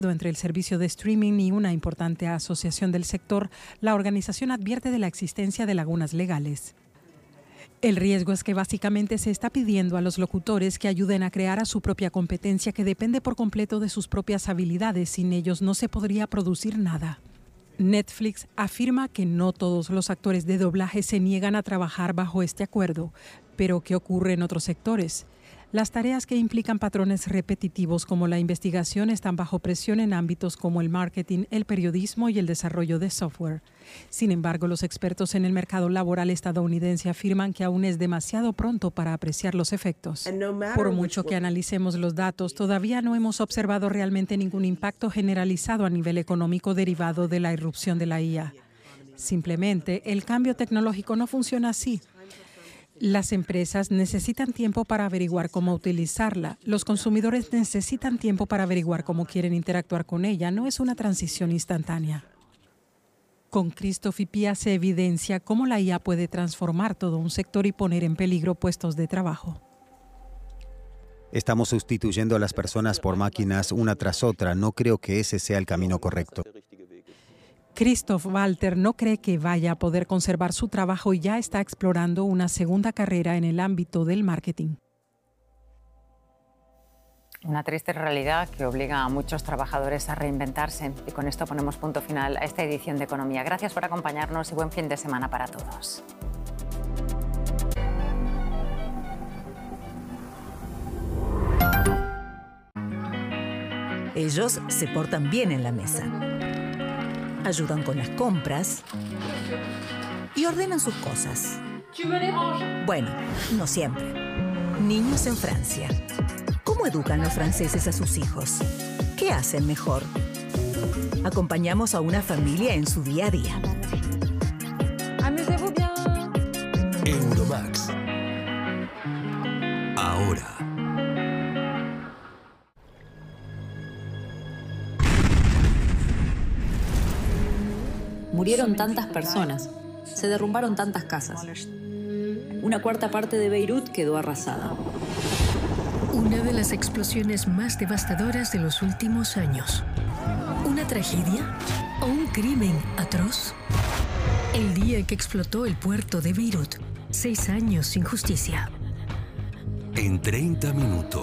Entre el servicio de streaming y una importante asociación del sector, la organización advierte de la existencia de lagunas legales. El riesgo es que básicamente se está pidiendo a los locutores que ayuden a crear a su propia competencia que depende por completo de sus propias habilidades. Sin ellos no se podría producir nada. Netflix afirma que no todos los actores de doblaje se niegan a trabajar bajo este acuerdo, pero ¿qué ocurre en otros sectores? Las tareas que implican patrones repetitivos como la investigación están bajo presión en ámbitos como el marketing, el periodismo y el desarrollo de software. Sin embargo, los expertos en el mercado laboral estadounidense afirman que aún es demasiado pronto para apreciar los efectos. Por mucho que analicemos los datos, todavía no hemos observado realmente ningún impacto generalizado a nivel económico derivado de la irrupción de la IA. Simplemente, el cambio tecnológico no funciona así. Las empresas necesitan tiempo para averiguar cómo utilizarla. Los consumidores necesitan tiempo para averiguar cómo quieren interactuar con ella. No es una transición instantánea. Con Christoph y Pia se evidencia cómo la IA puede transformar todo un sector y poner en peligro puestos de trabajo. Estamos sustituyendo a las personas por máquinas una tras otra. No creo que ese sea el camino correcto. Christoph Walter no cree que vaya a poder conservar su trabajo y ya está explorando una segunda carrera en el ámbito del marketing. Una triste realidad que obliga a muchos trabajadores a reinventarse. Y con esto ponemos punto final a esta edición de Economía. Gracias por acompañarnos y buen fin de semana para todos. Ellos se portan bien en la mesa. Ayudan con las compras y ordenan sus cosas. Bueno, no siempre. Niños en Francia. ¿Cómo educan los franceses a sus hijos? ¿Qué hacen mejor? Acompañamos a una familia en su día a día. Amusez-vous bien. Euromax. Ahora. Murieron tantas personas, se derrumbaron tantas casas. Una cuarta parte de Beirut quedó arrasada. Una de las explosiones más devastadoras de los últimos años. ¿Una tragedia o un crimen atroz? El día en que explotó el puerto de Beirut. 6 años sin justicia. En 30 minutos.